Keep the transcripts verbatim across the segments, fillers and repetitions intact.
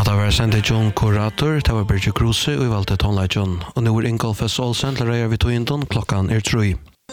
Hatta var sendet John Kurator, det var Birgit Kruse og vi valgte Tonla John. Og nå er Ingolf S. Olsen til Røyer vi tog inn den, klokkan er tre.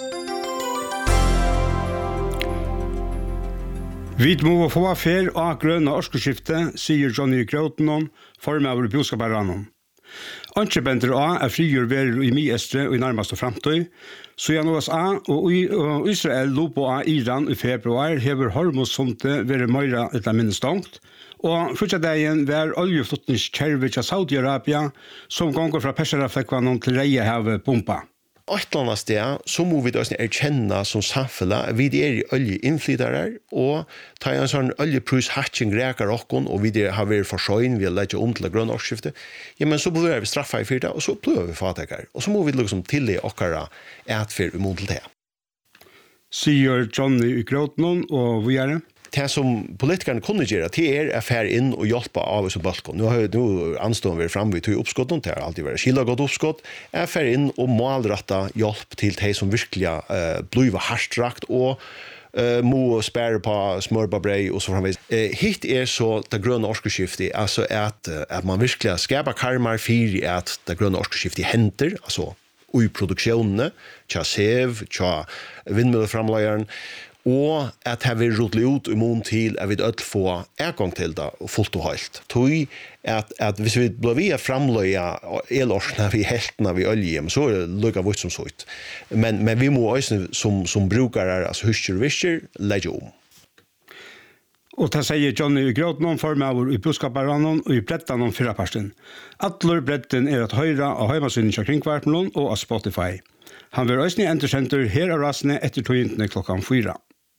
Vi må få affær av grønne årsskifte, sier Johnny Grøtenon, formøver i bioskaparannom. Anke bender av er frigjør verer i mi-estre og i nærmeste fremtøy, så gjennom U S A og Israel lå på av Iran i februar hever hormosonte være møyre etter minnestangt, og fortsatt var oljeflottningskjerve til Saudi-Arabia som ganger fra Perserafekvanen til Reiahavet pumpa. Et eller annet sted så må vi også erkjenne som samfunnet vi er i oljeinnflyttere og ta en sånn oljeprus-hatching reker okken og vi har vært forsøgn vi har lett om til grønne årsskifte ja, men så blir vi straffa i fyrta og så blir vi fatekere og så må vi liksom tillegge okkara etfer imot til det. Sier Johnny Grøtenon og vi er det? Det som politikerne kunne gjøre, det er å fære inn og hjelpe av oss og balkon. Nå har jo anstående vært fremme til oppskotten, det har alltid vært skillet godt oppskott. Jeg fære inn og målrette hjelp til de som virkelig uh, blir hardstrakt og uh, må spære på smør på brei og så framvis. Uh, hit er så det grønne årsskiftet, altså at, uh, at man virkelig skaper karmar for at det grønne årsskiftet henter, altså i produksjonene, tja sev, tja vindmølleframløyeren, og at jeg vil rådle ut i mån til at vi ødel få en til det fullt og helt. Tog at, at hvis vi blir ved å framløye elårsene vi heltene vi olje, så er det lukket vårt som så ut. Men, men vi må også som, som brukere, altså husker og visker, legge om. Og det sier Johnny Grøtenon formøver i bioskaparannon og i bretten om fyrreparsten. Atlor bretten er at høyre av heimasynen til Kringkvartenen og av Spotify. Han vil også entersenter her av rasene etter togintene klokkan fyra.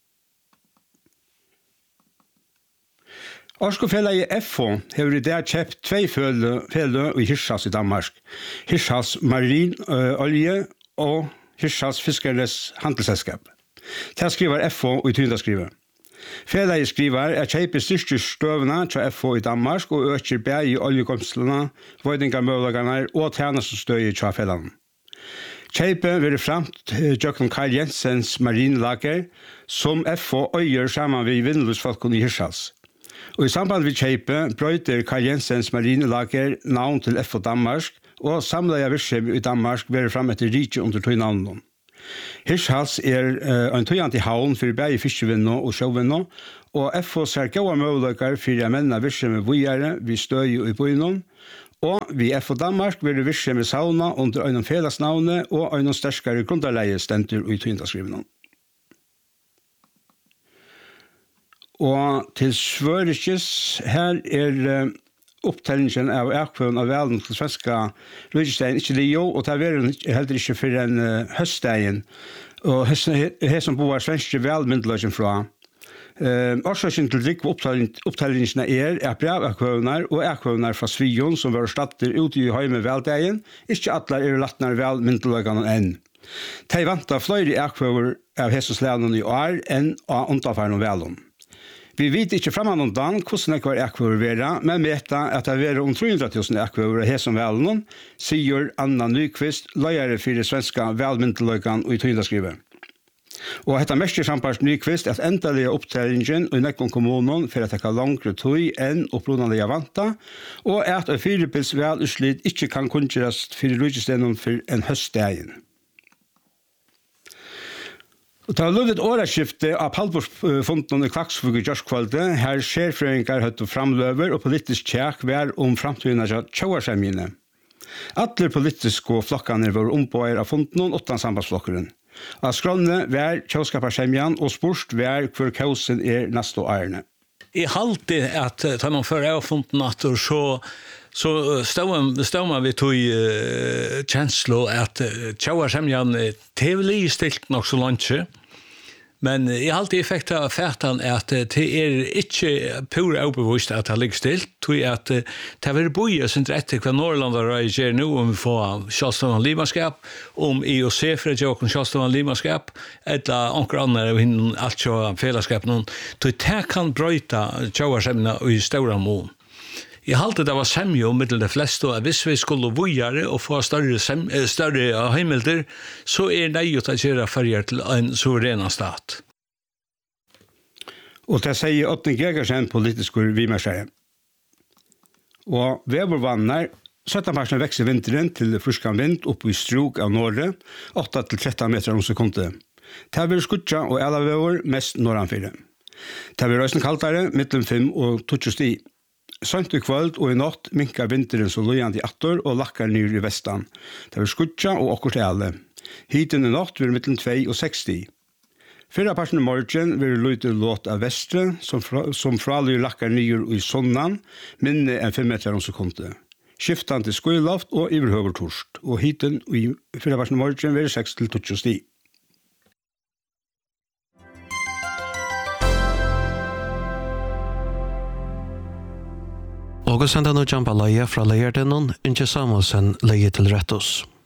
Årskofjellet F H har i dag kjøpt tvei fele i Hirschas i Danmark. Hirschas marinolje og Hirschas fiskernes handelsselskap. Det skriver F H i tyndeskrivet. Fele skriver er kjøpet styrke støvene til F H i Danmark og øker bæg i oljekomstlene, vøydingarmøvlegene og tjenestestøy til felene. Kjøpet vil fremt Jøkken Karl Jensens marinlager som F H øyer sammen med vindlusfolkene i Hirschas. Og i samband med kjøpet brøyter Karl Jensens marinelager navn til F H Danmark, og samlet virksomhet i Danmark vil frem etter rike under tog navnene. Hirschhals er uh, en tøyant i havn for begge fiskevinner og sjøvinner, og F H ser gode muligheter for å menne virksomhet videre ved støy i byen, og vi F H Danmark vil virksomhet sauna under en fellesnavne og en sterkere grunderleie stenter i tøyandaskrivene. Og til Svøriskes, her er uh, opptellingen av akvøen av velen til svenska Rødjestein ikke Leo, og det er heller ikke for en uh, høstdagen. Og her som bor svenske velmyndeløsjen fra. Uh, Årsøkjen til rik opptellingen er at brevakvøener og akvøener fra Svion som var statter ute i høyme veldagen, ikke alle er lattner velmyndeløsjen enn. De vant av flere akvøer av hessenslærene i år enn av underfærende velen. Vi vet ikke freman om den hvordan det var ekvøver være, men meta at det er om tre hundre tusen ekvøver av hesson velen, sier Anna Nyqvist, løyere for det svenske velmyndeløkene og i tøyndaskrivet. Og dette mest sampars Nyqvist at endelige opptellingen i Nekkon kommunen for at det er langere tøy enn opprunnelige vanta, og at en firepils velutslitt ikke kan kunngjøres for rujesteinen for en høstdagen. Det har løpt et åreskifte av Palborsfonden i Klaksvåg i Jørskvalde. Her skjerfrøyngar høtt framløver og politisk tjekk vær om framtiden av tjauarsemjene. Alle politiske flokkene var ombøyer av fonden og åttan sambandsflokkeren. Av skrånene vær tjauskaparsemjen og spørst vær hvor kausen er neste årene. Jeg halte at ta noen før jeg har fonden at så så stod man vi tog uh, kjenslo at uh, tjauarsemjen tevlig stilt nok så langt. Men jeg har alltid effekt av fætan at uh, det er ikke pura overbevist at det ligger stilt, tog at uh, det er boie sin etter hva Norrland har gjør nå om vi får kjølstående limaskap, om I O C for at jeg har kjølstående limaskap, eller anker andre av henne alt kjøy fellesskap noen, tog det kan brøyta tjauarsemjene i stora mån. Jeg halte det var semjo middel de fleste, og hvis vi skulle vujare og få større, sem, større heimelder, så er det jo til å gjøre ferger til en suverena stat. Og det sier Otten Gregersen, politisk vimerskjære. Og vevervannar sytten parsen vekser vinteren til fruskan vind opp i strok av Norge, åtta til tretton meter om sekundet. Det vil skutja og elavever mest norranfyrir. Det vil røysen kaltare, mittlum fem og tjugo sti. Sønt i kvöld og i natt minkar vinteren så lojant i attor og lakkar nyr i vestan. Det vil skutja og okkurt ele. Hiten i natt vil mittlum tvei og seks sti. Fyrra parten i morgen vil lyte låt av vestre, som, fra, som fralig lakkar nyr i sonnan, minne enn fem meter om sekundet. Skiftan til skuilaft og iverhøver torst, og hiten i fyrra parten i morgen vil seks til tjugo sti. Og senda no jamba leie fra leierdenon, Inge Samuelsen leie til rettos.